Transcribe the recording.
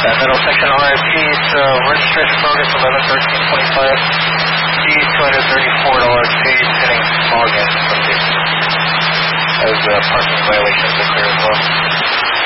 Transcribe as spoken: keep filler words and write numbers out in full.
middle section R I P, it's uh, registration progress eleven thirteen twenty-five. C two hundred thirty-four dollars paid pending login. As uh, parking violations are clear as well.